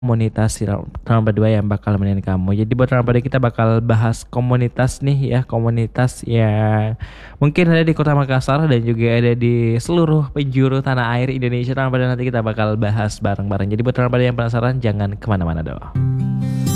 komunitas si round berdua yang bakal nemenin kamu. Jadi buat round berdua kita bakal bahas komunitas nih ya, komunitas yang mungkin ada di Kota Makassar dan juga ada di seluruh penjuru tanah air Indonesia. Round berdua nanti kita bakal bahas bareng-bareng. Jadi buat round berdua yang penasaran jangan kemana-mana doang.